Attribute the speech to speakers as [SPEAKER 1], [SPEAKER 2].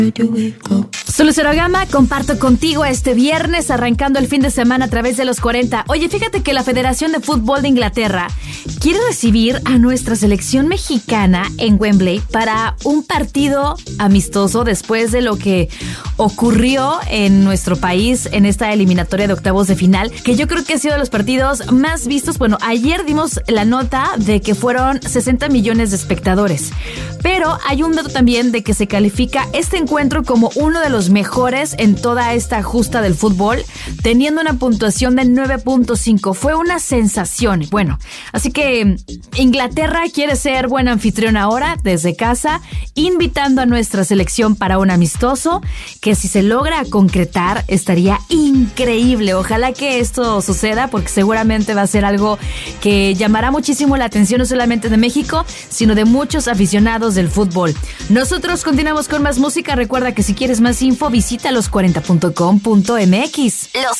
[SPEAKER 1] Solucero Gama, comparto contigo este viernes arrancando el fin de semana a través de los 40. Oye, fíjate que la Federación de Fútbol de Inglaterra quiere recibir a nuestra selección mexicana en Wembley para un partido amistoso después de lo que ocurrió en nuestro país en esta eliminatoria de octavos de final, que yo creo que ha sido de los partidos más vistos. Bueno, ayer dimos la nota de que fueron 60 millones de espectadores, pero hay un dato también de que se califica este encuentro como uno de los mejores en toda esta justa del fútbol, teniendo una puntuación de 9.5. Fue una sensación. Bueno, así que Inglaterra quiere ser buen anfitrión ahora desde casa, invitando a nuestra selección para un amistoso que, si se logra concretar, estaría increíble. Ojalá que esto suceda, porque seguramente va a ser algo que llamará muchísimo la atención, no solamente de México, sino de muchos aficionados del fútbol. Nosotros continuamos con más música. Recuerda que si quieres más info, visita los40.com.mx.
[SPEAKER 2] Los